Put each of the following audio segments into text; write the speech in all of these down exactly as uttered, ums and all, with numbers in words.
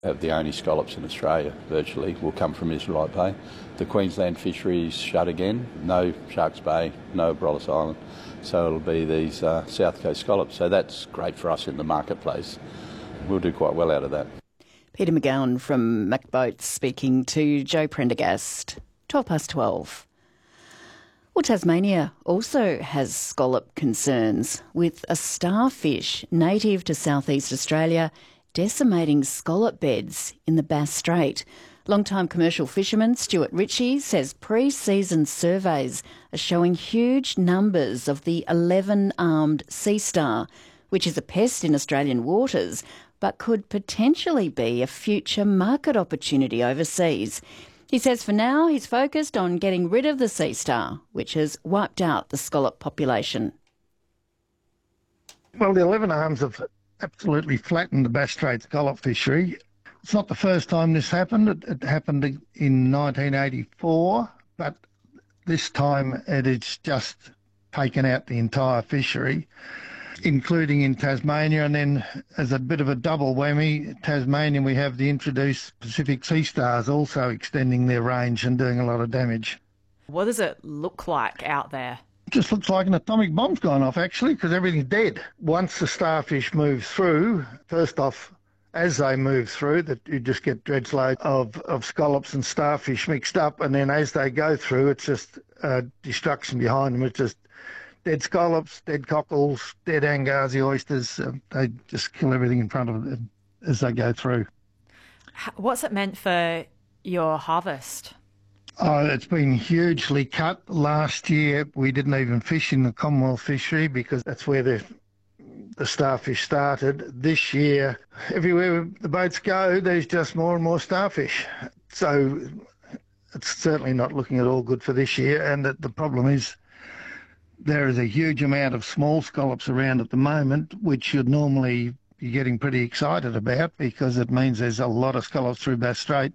Have the only scallops in Australia, virtually, will come from Israelite Bay. The Queensland fisheries shut again, no Sharks Bay, no Abrolhos Island, so it'll be these uh, South Coast scallops. So that's great for us in the marketplace. We'll do quite well out of that. Peter McGowan from McBoats speaking to Joe Prendergast. twelve past twelve. Well, Tasmania also has scallop concerns, with a starfish native to southeast Australia decimating scallop beds in the Bass Strait. Long-time commercial fisherman Stuart Ritchie says pre-season surveys are showing huge numbers of the eleven-armed sea star, which is a pest in Australian waters, but could potentially be a future market opportunity overseas. He says for now he's focused on getting rid of the sea star, which has wiped out the scallop population. Well, the eleven arms have absolutely flattened the Bass Strait scallop fishery. It's not the first time this happened. It, it happened in nineteen eighty-four, but this time it is just taken out the entire fishery, including in Tasmania. And then as a bit of a double whammy, Tasmania, we have the introduced Pacific sea stars also extending their range and doing a lot of damage. What does it look like out there? It just looks like an atomic bomb's gone off, actually, because everything's dead. Once the starfish move through, first off, as they move through, that you just get dredge loads of, of scallops and starfish mixed up, and then as they go through, it's just uh, destruction behind them. It's just dead scallops, dead cockles, dead Angazi oysters. Uh, they just kill everything in front of them as they go through. What's it meant for your harvest? Oh, it's been hugely cut. Last year, we didn't even fish in the Commonwealth fishery because that's where the the starfish started. This year, everywhere the boats go, there's just more and more starfish. So it's certainly not looking at all good for this year. And the, the problem is there is a huge amount of small scallops around at the moment, which you'd normally be getting pretty excited about because it means there's a lot of scallops through Bass Strait.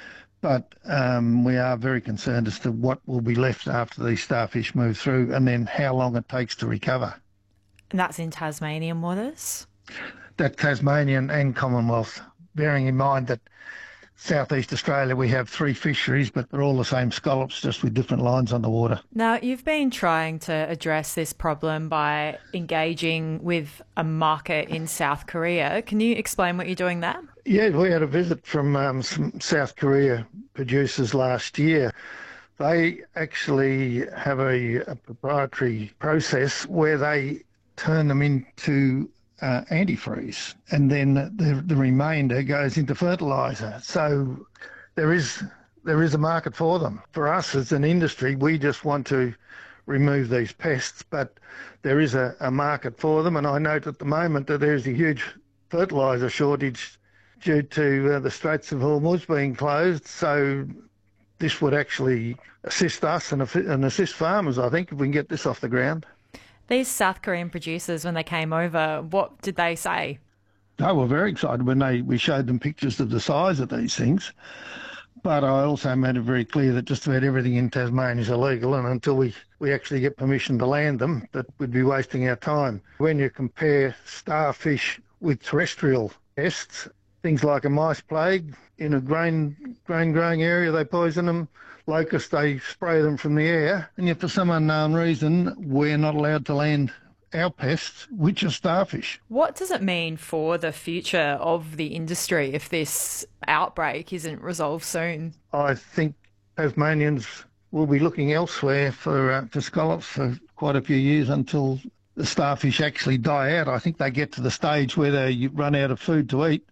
But um, we are very concerned as to what will be left after these starfish move through and then how long it takes to recover. And that's in Tasmanian waters? That Tasmanian and Commonwealth, bearing in mind that Southeast Australia, we have three fisheries, but they're all the same scallops, just with different lines on the water. Now, you've been trying to address this problem by engaging with a market in South Korea. Can you explain what you're doing there? Yeah, we had a visit from um, some South Korea producers last year. They actually have a, a proprietary process where they turn them into uh, antifreeze, and then the, the remainder goes into fertiliser. So there is there is a market for them. For us as an industry, we just want to remove these pests, but there is a, a market for them. And I note at the moment that there's a huge fertiliser shortage due to uh, the Straits of Hormuz being closed. So this would actually assist us and, and assist farmers, I think, if we can get this off the ground. These South Korean producers, when they came over, what did they say? They were very excited when they we showed them pictures of the size of these things. But I also made it very clear that just about everything in Tasmania is illegal, and until we, we actually get permission to land them, that we'd be wasting our time. When you compare starfish with terrestrial pests, things like a mice plague, in a grain grain growing area, they poison them. Locusts, they spray them from the air. And yet for some unknown reason, we're not allowed to land our pests, which are starfish. What does it mean for the future of the industry if this outbreak isn't resolved soon? I think Tasmanians will be looking elsewhere for, uh, for scallops for quite a few years until the starfish actually die out. I think they get to the stage where they run out of food to eat,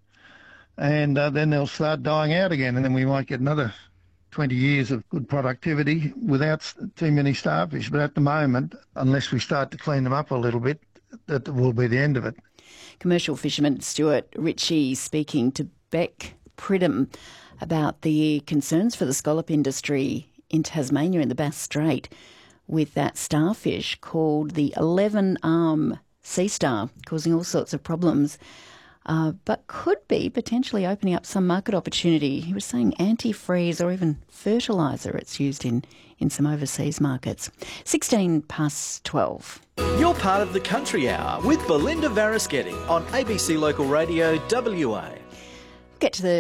and uh, then they'll start dying out again, and then we might get another twenty years of good productivity without too many starfish. But at the moment, unless we start to clean them up a little bit, that will be the end of it. Commercial fisherman Stuart Ritchie speaking to Beck Pridham about the concerns for the scallop industry in Tasmania in the Bass Strait with that starfish called the eleven-arm sea star, causing all sorts of problems. Uh, but could be potentially opening up some market opportunity. He was saying antifreeze or even fertiliser it's used in, in some overseas markets. sixteen past twelve. You're part of the Country Hour with Belinda Varaschetti on A B C Local Radio W A. Get to the